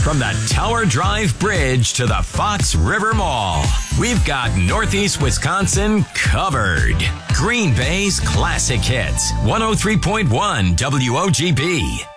From the Tower Drive Bridge to the Fox River Mall, we've got Northeast Wisconsin covered. Green Bay's classic hits, 103.1 WOGB.